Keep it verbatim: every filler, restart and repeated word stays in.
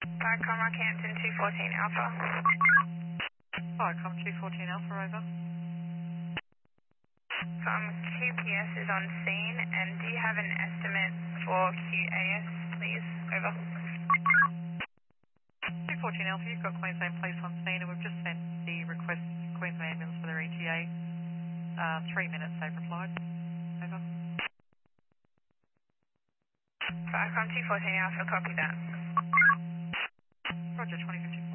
Viacom Rockhampton two fourteen Alpha. Viacom two fourteen Alpha, over. From Q P S is on scene, and do you have an estimate for Q A S, please? Over. two fourteen Alpha, you've got Queensland Police on scene, and we've just sent the request to Queensland Ambulance for their E T A. Uh, three minutes, they've replied. Over. Viacom two fourteen Alpha, copy that. Roger, twenty fifty-four.